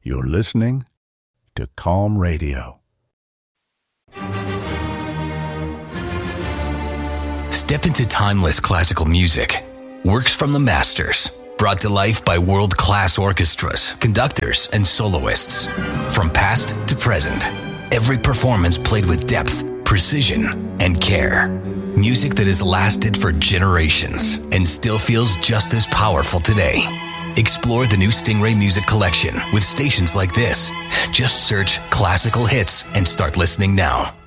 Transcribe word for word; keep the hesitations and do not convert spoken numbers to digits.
You're listening to Calm Radio. Step into timeless classical music. Works from the masters, brought to life by world-class orchestras, conductors, and soloists. From past to present, every performance played with depth, precision, and care. Music that has lasted for generations and still feels just as powerful today. Explore the new Stingray Music Collection with stations like this. Just search classical hits and start listening now.